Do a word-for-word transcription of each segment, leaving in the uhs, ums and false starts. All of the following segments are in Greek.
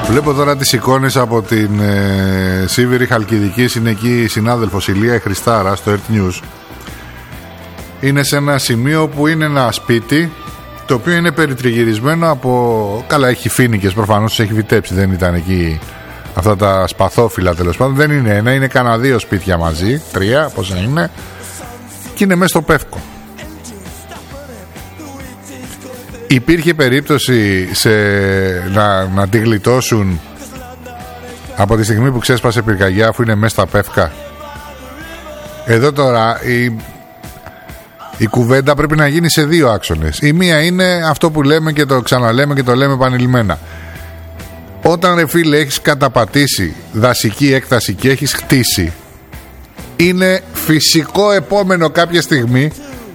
Βλέπω τώρα τις εικόνες από την ε, Σίβηρη Χαλκιδικής. Είναι εκεί η συνάδελφος Ηλία Χριστάρα στο Earth News. Είναι σε ένα σημείο που είναι ένα σπίτι το οποίο είναι περιτριγυρισμένο από... Καλά, έχει φοίνικες προφανώς, τους έχει βιτέψει. Δεν ήταν εκεί αυτά τα σπαθόφυλλα, τέλος πάντων. Δεν είναι ένα, είναι κανένα δύο σπίτια μαζί. Τρία, πόσα είναι. Και είναι μέσα στο Πεύκο. Υπήρχε περίπτωση σε, να, να τη γλιτώσουν από τη στιγμή που ξέσπασε πυρκαγιά, αφού είναι μέσα στα Πεύκα? Εδώ τώρα η, η κουβέντα πρέπει να γίνει σε δύο άξονες. Η μία είναι αυτό που λέμε και το ξαναλέμε και το λέμε επανειλημμένα. Όταν, ρε φίλε, έχεις καταπατήσει δασική έκταση και έχεις χτίσει, είναι φυσικό επόμενο κάποια στιγμή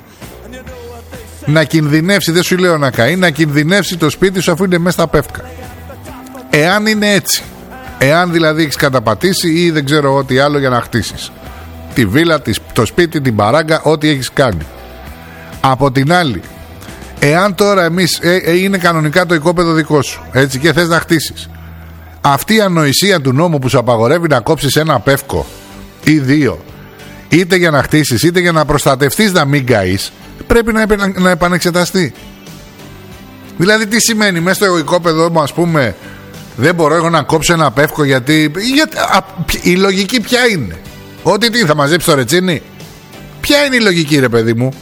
να κινδυνεύσει, δεν σου λέω να καεί, να κινδυνεύσει το σπίτι σου αφού είναι μέσα στα Πεύκα. Εάν είναι έτσι, εάν δηλαδή έχεις καταπατήσει ή δεν ξέρω ό,τι άλλο για να χτίσεις τη βίλα, το σπίτι, την παράγκα, ό,τι έχεις κάνει. Από την άλλη, εάν τώρα εμείς ε, ε, είναι κανονικά το οικόπεδο δικό σου, έτσι, και θες να χτίσεις, αυτή η ανοησία του νόμου που σου απαγορεύει να κόψεις ένα πεύκο ή δύο, είτε για να χτίσεις είτε για να προστατευτείς να μην καείς, πρέπει να, επε, να επανεξεταστεί. Δηλαδή τι σημαίνει μέσα στο οικόπεδο μου, ας πούμε, δεν μπορώ εγώ να κόψω ένα πεύκο γιατί, γιατί α, η λογική ποια είναι? Ότι τι θα μαζέψει το ρετσίνι? Ποια είναι η λογική, ρε παιδί μου?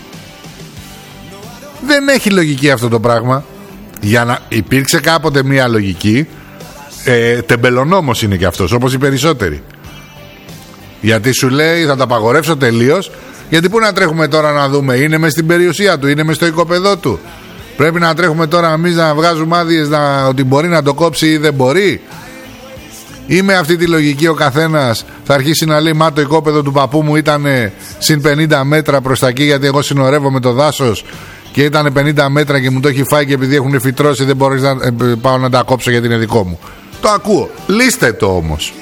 Δεν έχει λογική αυτό το πράγμα. Για να υπήρξε κάποτε μια λογική, ε, τεμπελονόμος είναι και αυτός, όπως οι περισσότεροι. Γιατί σου λέει θα τα απαγορεύσω τελείως. Γιατί πού να τρέχουμε τώρα να δούμε? Είναι μες στην περιουσία του, είναι μες στο οικόπεδό του. Πρέπει να τρέχουμε τώρα εμείς να βγάζουμε άδειες να, ότι μπορεί να το κόψει ή δεν μπορεί? Ή με αυτή τη λογική ο καθένας θα αρχίσει να λέει μα το οικόπεδο του παππού μου ήταν συν πενήντα μέτρα προς τα εκεί, γιατί εγώ συνορεύω το δάσος και ήταν πενήντα μέτρα και μου το έχει φάει και επειδή έχουν φυτρώσει δεν μπορείς να ε, πάω να τα κόψω γιατί είναι δικό μου. Το ακούω. Λύστε το όμως.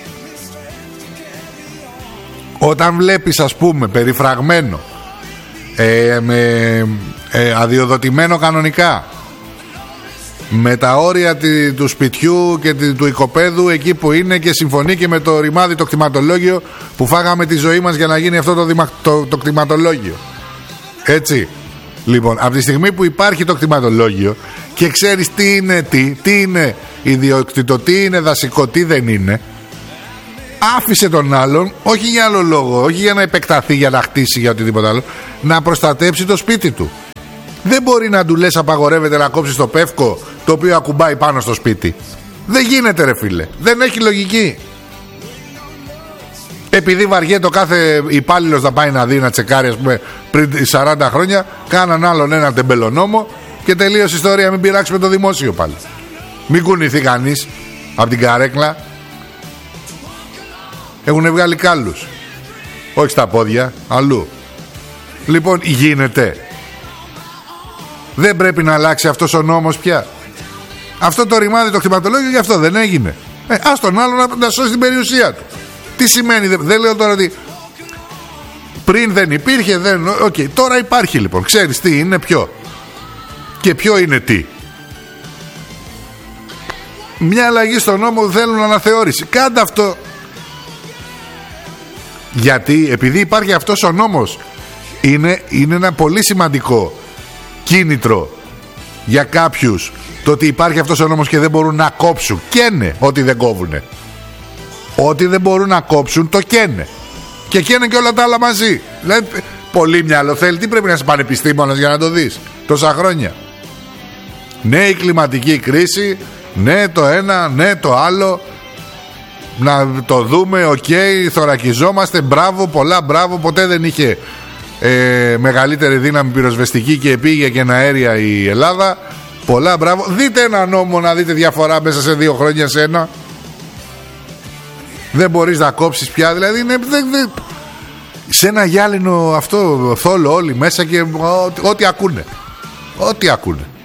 Όταν βλέπεις, ας πούμε, περιφραγμένο ε, με ε, αδειοδοτημένο κανονικά, με τα όρια τη, του σπιτιού και τη, του οικοπαίδου εκεί που είναι, και συμφωνεί και με το ρημάδι το κτηματολόγιο που φάγαμε τη ζωή μας για να γίνει αυτό το, δημα, το, το κτηματολόγιο, έτσι. Λοιπόν, από τη στιγμή που υπάρχει το κτηματολόγιο και ξέρεις τι είναι τι, τι είναι ιδιοκτητό, τι είναι δασικό, τι δεν είναι, άφησε τον άλλον, όχι για άλλο λόγο, όχι για να επεκταθεί, για να χτίσει, για οτιδήποτε άλλο, να προστατέψει το σπίτι του. Δεν μπορεί να του λες απαγορεύεται να κόψεις το πεύκο το οποίο ακουμπάει πάνω στο σπίτι. Δεν γίνεται, ρε φίλε. Δεν έχει λογική. Επειδή βαριέται ο κάθε υπάλληλος να πάει να δει, να τσεκάρει, ας πούμε, πριν σαράντα χρόνια, κάναν άλλον ένα τεμπελονόμο και τελείωσε η ιστορία. Μην πειράξουμε το δημόσιο πάλι. Μην κουνηθεί κανείς από την καρέκλα. Έχουν βγάλει κάλους. Όχι στα πόδια, αλλού. Λοιπόν, γίνεται. Δεν πρέπει να αλλάξει αυτός ο νόμος πια? Αυτό το ρημάδι το κτηματολόγιο γι' αυτό δεν έγινε. Ε, ας τον άλλο να, να σώσει την περιουσία του. Τι σημαίνει? Δεν, δεν λέω τώρα ότι πριν δεν υπήρχε, δεν... Οκ, okay, τώρα υπάρχει λοιπόν. Ξέρεις τι είναι ποιο και ποιο είναι τι. Μια αλλαγή στον νόμο θέλουν αναθεώρηση. Κάντε αυτό. Γιατί επειδή υπάρχει αυτός ο νόμος, είναι, είναι ένα πολύ σημαντικό κίνητρο για κάποιους το ότι υπάρχει αυτός ο νόμος και δεν μπορούν να κόψουν. Καίνε ό,τι δεν κόβουνε. Ό,τι δεν μπορούν να κόψουν το καίνε. Και καίνε και όλα τα άλλα μαζί. Δηλαδή, πολύ μυαλό θέλει. Τι πρέπει να είσαι πανεπιστήμονας για να το δεις τόσα χρόνια? Ναι, η κλιματική κρίση, ναι το ένα, ναι το άλλο, να το δούμε, οκ, okay, θωρακιζόμαστε, μπράβο, πολλά μπράβο. Ποτέ δεν είχε ε, μεγαλύτερη δύναμη πυροσβεστική και επίγεια και αέρια η Ελλάδα. Πολλά μπράβο. Δείτε ένα νόμο να δείτε διαφορά μέσα σε δύο χρόνια σε ένα. Δεν μπορείς να κόψεις πια. Δηλαδή είναι, δε, δε, σε ένα γυάλινο αυτό θόλο όλοι μέσα και ό,τι ακούνε. Ό,τι ακούνε.